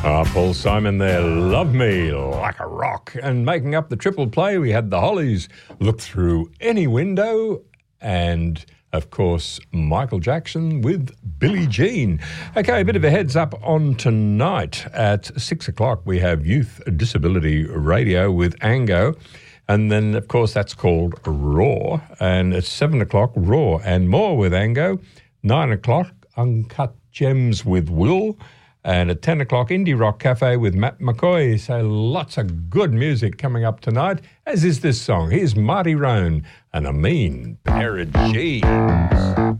Paul Simon there, Love Me Like a Rock. And making up the triple play, we had the Hollies, Look Through Any Window, and, of course, Michael Jackson with Billie Jean. Okay, a bit of a heads up on tonight. At 6 o'clock, we have Youth Disability Radio with Ango. And then, of course, that's called Raw. And at 7 o'clock, Raw and More with Ango. 9 o'clock, Uncut Gems with Will. And at 10 o'clock, Indie Rock Cafe with Matt McCoy. So lots of good music coming up tonight, as is this song. Here's Marty Roan and a mean pair of jeans.